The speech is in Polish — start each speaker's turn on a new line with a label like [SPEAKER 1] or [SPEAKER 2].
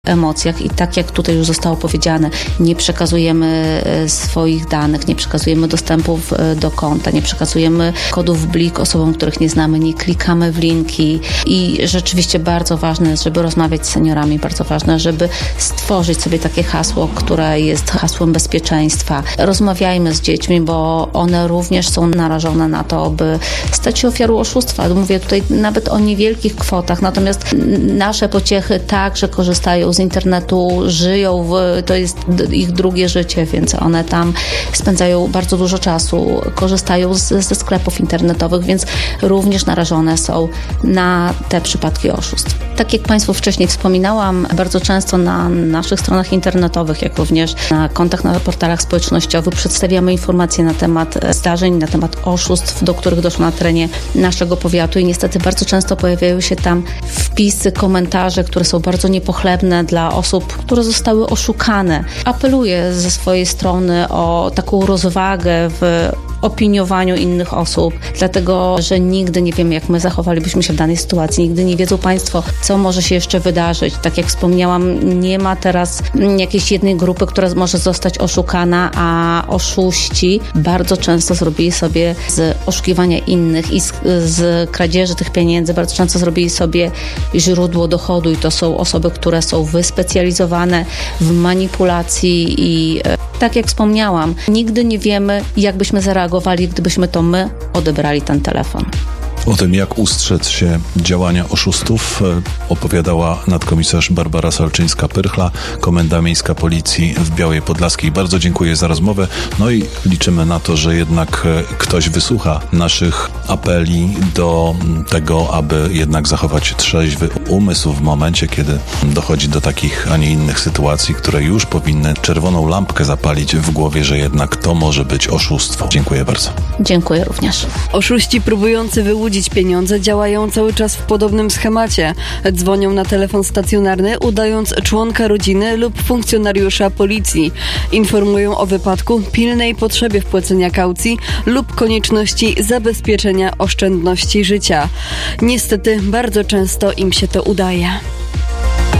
[SPEAKER 1] emocjach i tak jak tutaj już zostało powiedziane, nie przekazujemy swoich danych, nie przekazujemy dostępów do konta, nie przekazujemy kodów blik osobom, których nie znamy, nie klikamy w linki i rzeczywiście bardzo ważne jest, żeby rozmawiać z seniorami, bardzo ważne, żeby stworzyć sobie takie hasło, które jest hasłem bezpieczeństwa. Rozmawiajmy z dziećmi, bo one również są narażone na to, by stać się ofiarą oszustwa. Mówię tutaj nawet o niewielkich kwotach, natomiast nasze pociechy także korzystają z internetu, żyją, to jest ich drugie życie, więc one tam spędzają bardzo dużo czasu, korzystają ze sklepów internetowych, więc również narażone są na te przypadki oszustw. Tak jak Państwu wcześniej wspominałam, bardzo często na naszych stronach internetowych, jak również na kontach na portalach społecznościowych przedstawiamy informacje na temat zdarzeń, na temat oszustw, do których doszło na terenie naszego powiatu i niestety bardzo często pojawiają się tam wpisy, komentarze, które są bardzo niepochlebne dla osób, które zostały oszukane. Apeluję ze swojej strony o taką rozwagę w opiniowaniu innych osób, dlatego, że nigdy nie wiemy, jak my zachowalibyśmy się w danej sytuacji. Nigdy nie wiedzą Państwo, co może się jeszcze wydarzyć. Tak jak wspomniałam, nie ma teraz jakiejś jednej grupy, która może zostać oszukana, a oszuści bardzo często zrobili sobie z oszukiwania innych i z kradzieży tych pieniędzy, bardzo często zrobili sobie źródło dochodu i to są osoby, które są wyspecjalizowane w manipulacji i tak jak wspomniałam, nigdy nie wiemy, jak byśmy zareagowali, gdybyśmy to my odebrali ten telefon.
[SPEAKER 2] O tym, jak ustrzec się działania oszustów, opowiadała nadkomisarz Barbara Salczyńska-Pyrchla, Komenda Miejska Policji w Białej Podlaskiej. Bardzo dziękuję za rozmowę. No i liczymy na to, że jednak ktoś wysłucha naszych apeli do tego, aby jednak zachować trzeźwy umysł w momencie, kiedy dochodzi do takich, a nie innych sytuacji, które już powinny czerwoną lampkę zapalić w głowie, że jednak to może być oszustwo. Dziękuję bardzo.
[SPEAKER 1] Dziękuję również.
[SPEAKER 3] Oszuści próbujący wyłudzić pieniądze działają cały czas w podobnym schemacie. Dzwonią na telefon stacjonarny, udając członka rodziny lub funkcjonariusza policji. Informują o wypadku, pilnej potrzebie wpłacenia kaucji lub konieczności zabezpieczenia oszczędności życia. Niestety bardzo często im się to udaje.